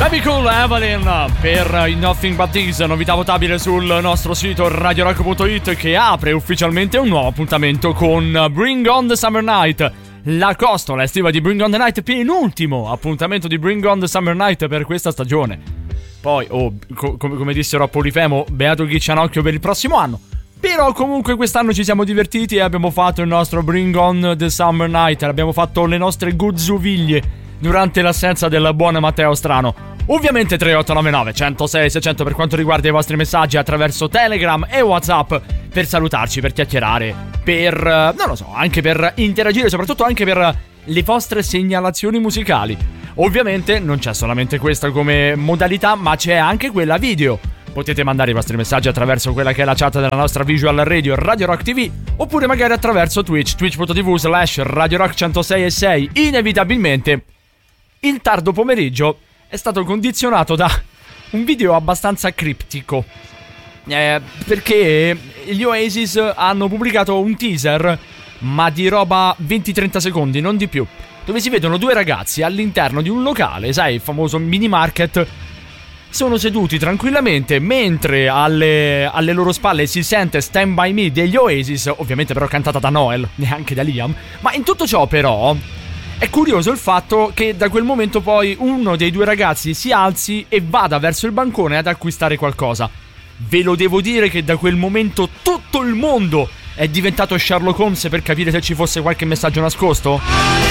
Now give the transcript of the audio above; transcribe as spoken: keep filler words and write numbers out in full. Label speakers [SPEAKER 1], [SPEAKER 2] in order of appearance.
[SPEAKER 1] Baby Cool Evelyn per i Nothing But These, novità votabile sul nostro sito radio rock punto it, che apre ufficialmente un nuovo appuntamento con Bring On The Summer Night, la costola estiva di Bring On The Night, penultimo appuntamento di Bring On The Summer Night per questa stagione. Poi, oh, co- come, come dissero a Polifemo, beato chi c'ha un occhio per il prossimo anno. Però comunque quest'anno ci siamo divertiti e abbiamo fatto il nostro Bring On The Summer Night, abbiamo fatto le nostre gozzoviglie durante l'assenza del buon Matteo Strano. Ovviamente tre otto nove nove uno zero sei sei zero zero per quanto riguarda i vostri messaggi attraverso Telegram e WhatsApp, per salutarci, per chiacchierare, per, non lo so, anche per interagire, soprattutto anche per le vostre segnalazioni musicali. Ovviamente non c'è solamente questa come modalità, ma c'è anche quella video. Potete mandare i vostri messaggi attraverso quella che è la chat della nostra visual radio Radio Rock T V, oppure magari attraverso Twitch, twitch punto tv slash Radio Rock centosei e sei. Inevitabilmente il tardo pomeriggio è stato condizionato da un video abbastanza criptico, eh, perché gli Oasis hanno pubblicato un teaser, ma di roba venti trenta secondi, non di più, dove si vedono due ragazzi all'interno di un locale, sai, il famoso mini market. Sono seduti tranquillamente mentre alle, alle loro spalle si sente Stand By Me degli Oasis, ovviamente però cantata da Noel, neanche da Liam. Ma in tutto ciò però è curioso il fatto che da quel momento poi uno dei due ragazzi si alzi e vada verso il bancone ad acquistare qualcosa. Ve lo devo dire che da quel momento tutto il mondo è diventato Sherlock Holmes per capire se ci fosse qualche messaggio nascosto?